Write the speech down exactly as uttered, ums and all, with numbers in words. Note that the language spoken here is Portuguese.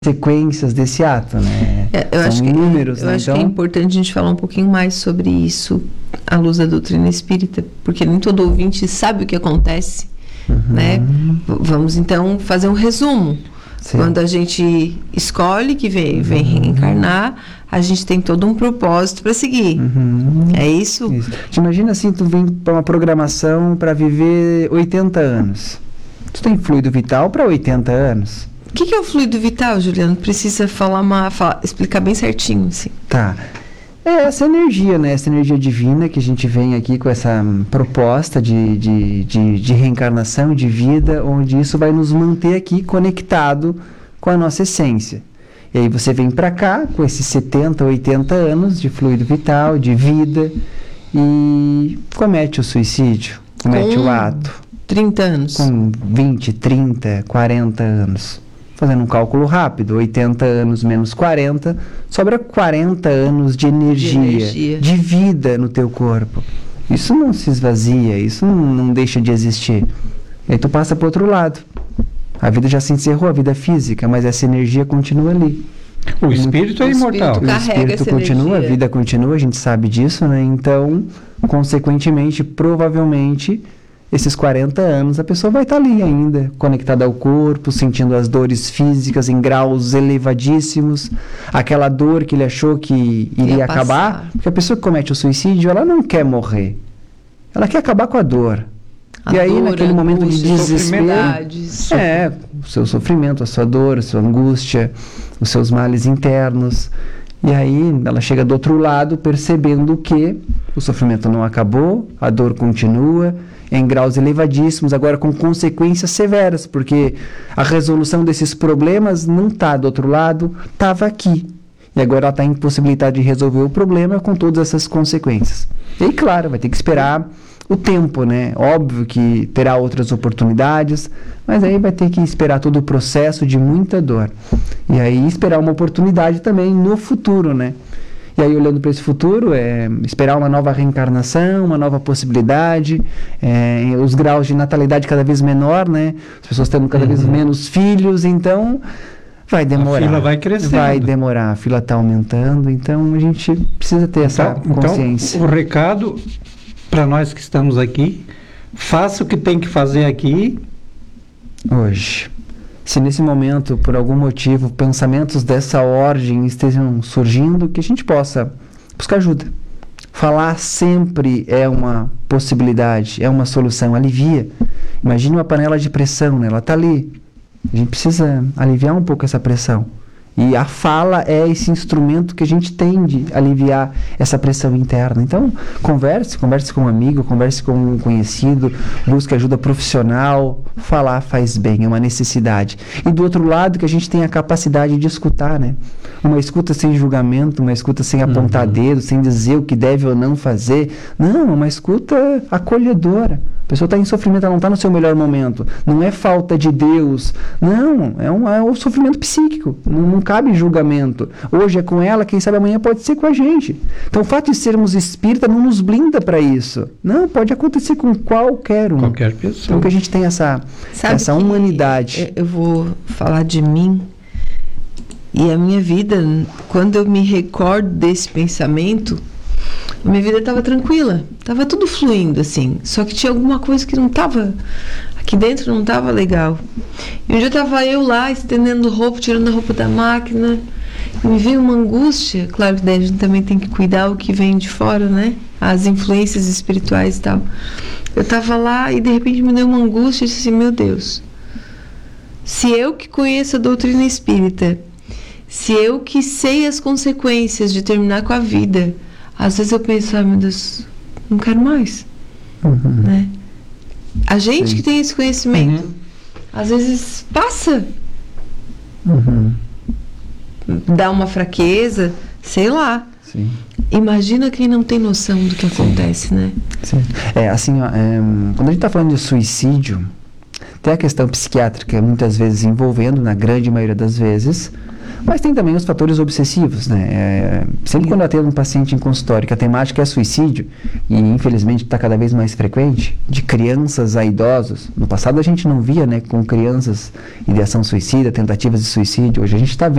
consequências desse ato, né? É, eu São acho inúmeros, que, eu né? acho Então, que é importante a gente falar um pouquinho mais sobre isso à luz da doutrina espírita, porque nem todo ouvinte sabe o que acontece, uhum. né? V- vamos então fazer um resumo. Sim. Quando a gente escolhe que vem, vem uhum. reencarnar, a gente tem todo um propósito para seguir. Uhum. É isso? Isso. Te imagina assim, tu vem para uma programação para viver oitenta anos. Tu tem fluido vital para oitenta anos? O que, que é o fluido vital, Juliano? Precisa falar uma, falar, explicar bem certinho, assim. Tá. É essa energia, né? Essa energia divina que a gente vem aqui com essa hum, proposta de, de, de, de reencarnação, de vida, onde isso vai nos manter aqui conectado com a nossa essência. E aí você vem para cá com esses setenta, oitenta anos de fluido vital, de vida, e comete o suicídio, comete Com o ato. trinta anos. Com vinte, trinta, quarenta anos. Fazendo um cálculo rápido, oitenta anos menos quarenta, sobra quarenta anos de energia, De energia. de vida no teu corpo. Isso não se esvazia, isso não, não deixa de existir. E aí tu passa para o outro lado. A vida já se encerrou, a vida física, mas essa energia continua ali. O espírito O é imortal. espírito O carrega espírito essa continua, energia. a vida continua, a gente sabe disso, né? Então, consequentemente, provavelmente, esses quarenta anos, a pessoa vai estar ali ainda, conectada ao corpo, sentindo as dores físicas em graus elevadíssimos, aquela dor que ele achou que iria Ia acabar, passar. porque a pessoa que comete o suicídio, ela não quer morrer, ela quer acabar com a dor. A e aí, dor, naquele a momento de angústia, desespero, sofrimentos. é, o seu sofrimento, a sua dor, a sua angústia, os seus males internos. E aí ela chega do outro lado percebendo que o sofrimento não acabou, a dor continua, em graus elevadíssimos, agora com consequências severas, porque a resolução desses problemas não está do outro lado, estava aqui. E agora ela está impossibilitada de resolver o problema com todas essas consequências. E aí, claro, vai ter que esperar o tempo, né? Óbvio que terá outras oportunidades, mas aí vai ter que esperar todo o processo de muita dor. E aí esperar uma oportunidade também no futuro, né? E aí, olhando para esse futuro, é esperar uma nova reencarnação, uma nova possibilidade, é, os graus de natalidade cada vez menor, né? As pessoas tendo cada vez menos filhos, então vai demorar. A fila vai crescendo. Vai demorar, a fila está aumentando, então a gente precisa ter essa Então, consciência. então, o recado para nós que estamos aqui, faça o que tem que fazer aqui. Hoje. Se nesse momento, por algum motivo, pensamentos dessa ordem estejam surgindo, que a gente possa buscar ajuda. Falar sempre é uma possibilidade, é uma solução, alivia. Imagine uma panela de pressão, né? Ela está ali. A gente precisa aliviar um pouco essa pressão. E a fala é esse instrumento que a gente tem de aliviar essa pressão interna. Então, converse, converse com um amigo, converse com um conhecido, busque ajuda profissional. Falar faz bem, é uma necessidade. E do outro lado, que a gente tem a capacidade de escutar, né? Uma escuta sem julgamento, uma escuta sem apontar Uhum. dedo, sem dizer o que deve ou não fazer. Não, uma escuta acolhedora. A pessoa está em sofrimento, ela não está no seu melhor momento. Não é falta de Deus. Não, é um, é um sofrimento psíquico. Não, não cabe julgamento. Hoje é com ela, quem sabe amanhã pode ser com a gente. Então o fato de sermos espírita não nos blinda para isso. Não, pode acontecer com qualquer um. Qualquer pessoa. Então que a gente tem essa, Sabe essa que humanidade. Eu vou falar de mim e a minha vida, quando eu me recordo desse pensamento, a minha vida estava tranquila, estava tudo fluindo assim, só que tinha alguma coisa que não estava, aqui dentro não estava legal. E um dia estava eu lá, estendendo roupa, tirando a roupa da máquina, e me veio uma angústia. Claro que daí a gente também tem que cuidar o que vem de fora, né? As influências espirituais e tal. Eu estava lá e de repente me deu uma angústia e disse assim, meu Deus, se eu que conheço a doutrina espírita, se eu que sei as consequências de terminar com a vida, às vezes eu penso, ah, meu Deus, não quero mais. Uhum. Né? A gente Sim. que tem esse conhecimento, Uhum. às vezes passa, Uhum. dá uma fraqueza, sei lá. Sim. Imagina quem não tem noção do que acontece, né? Sim. É, assim, ó, é, quando a gente está falando de suicídio, Tem a questão psiquiátrica, muitas vezes envolvendo, na grande maioria das vezes, mas tem também os fatores obsessivos, né? É, sempre quando eu atendo um paciente em consultório que a temática é suicídio, e infelizmente está cada vez mais frequente, de crianças a idosos. No passado a gente não via, né, com crianças ideação suicida, tentativas de suicídio. Hoje a gente está vendo